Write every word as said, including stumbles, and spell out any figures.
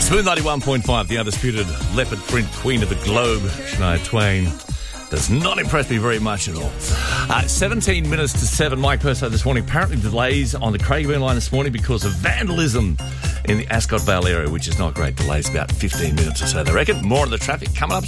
Smooth ninety-one point five, the undisputed leopard print queen of the globe, Shania Twain, does not impress me very much at all. Uh, seventeen minutes to seven, Mike Perso this morning. Apparently delays on the Craigieburn line this morning because of vandalism in the Ascot Vale area, which is not great. Delays about fifteen minutes or so, they reckon. More of the traffic coming up.